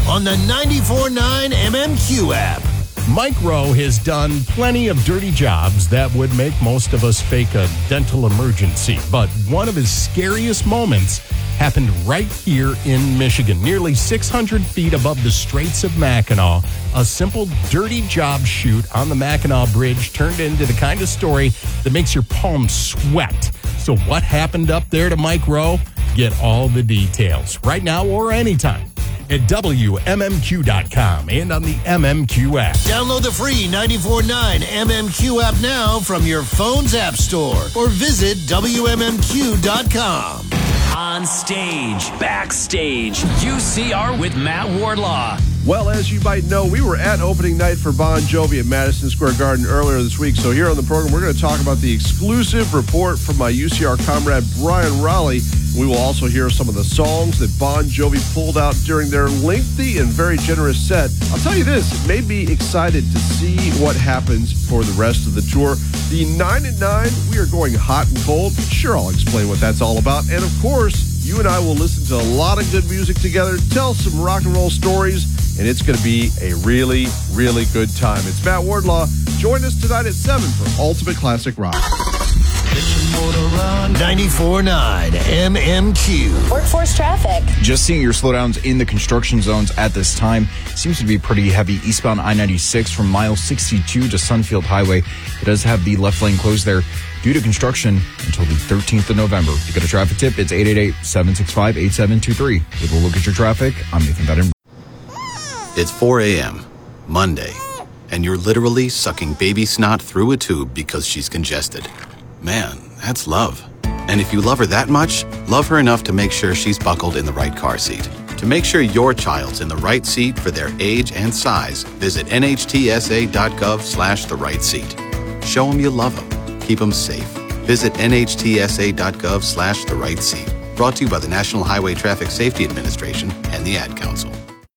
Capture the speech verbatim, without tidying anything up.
on the ninety-four point nine M M Q app. Mike Rowe has done plenty of dirty jobs that would make most of us fake a dental emergency. But one of his scariest moments happened right here in Michigan, nearly six hundred feet above the Straits of Mackinac. A simple dirty job shoot on the Mackinac Bridge turned into the kind of story that makes your palms sweat. So what happened up there to Mike Rowe? Get all the details right now or anytime at W M M Q dot com and on the M M Q app. Download the free ninety-four point nine M M Q app now from your phone's app store or visit W M M Q dot com. On stage, backstage, U C R with Matt Wardlaw. Well, as you might know, we were at opening night for Bon Jovi at Madison Square Garden earlier this week. So here on the program, we're going to talk about the exclusive report from my U C R comrade Brian Raleigh. We will also hear some of the songs that Bon Jovi pulled out during their lengthy and very generous set. I'll tell you this, it made me excited to see what happens for the rest of the tour. The nine at nine, we are going hot and cold. Sure, I'll explain what that's all about. And of course, you and I will listen to a lot of good music together, tell some rock and roll stories, and it's going to be a really, really good time. It's Matt Wardlaw. Join us tonight at seven for Ultimate Classic Rock. ninety-four point nine M M Q. Workforce traffic. Just seeing your slowdowns in the construction zones at this time. Seems to be pretty heavy eastbound I ninety-six from mile sixty-two to Sunfield Highway. It does have the left lane closed there due to construction until the thirteenth of November. If you got a traffic tip, it's eight eight eight, seven six five, eight seven two three. With a look at your traffic, I'm Nathan Bedden. It's four a.m., Monday, and you're literally sucking baby snot through a tube because she's congested. Man, that's love. And if you love her that much, love her enough to make sure she's buckled in the right car seat. To make sure your child's in the right seat for their age and size, visit nhtsa.gov slash the right seat. Show them you love them. Keep them safe. Visit nhtsa.gov slash the right seat. Brought to you by the National Highway Traffic Safety Administration and the Ad Council.